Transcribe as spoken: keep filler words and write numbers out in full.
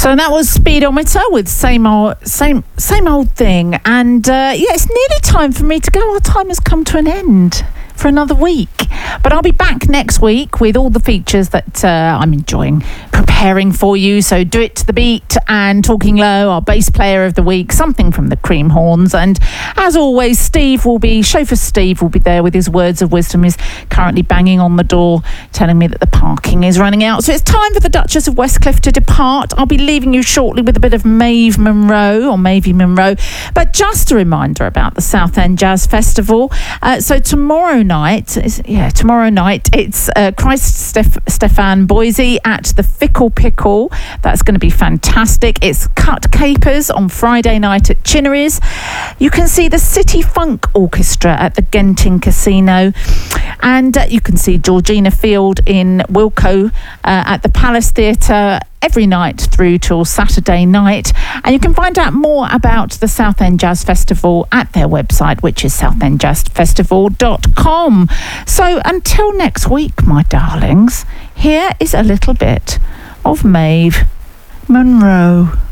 So that was Speedometer with same old, same, same old thing. And uh, yeah, it's nearly time for me to go. Our time has come to an end for another week. But I'll be back next week with all the features that uh, I'm enjoying preparing for you. So Do It to the Beat and Talking Low, our bass player of the week, something from the Cream Horns. And as always, Steve will be, chauffeur Steve will be there with his words of wisdom. He's currently banging on the door, telling me that the parking is running out. So it's time for the Duchess of Westcliff to depart. I'll be leaving you shortly with a bit of Maeve Monroe, or Mavie Monroe. But just a reminder about the Southend Jazz Festival. Uh, so tomorrow night, is, yeah, tomorrow night, it's uh, Christ Steph- Stefan Boise at the Fickle Pickle. That's going to be fantastic. It's Cut Capers on Friday night at Chinnery's. You can see the City Funk Orchestra at the Genting Casino. And uh, you can see Georgina Field in Wilko uh, at the Palace Theatre every night through till Saturday night. And you can find out more about the Southend Jazz Festival at their website, which is southend jazz festival dot com. So until next week, my darlings, here is a little bit of Maeve Monroe.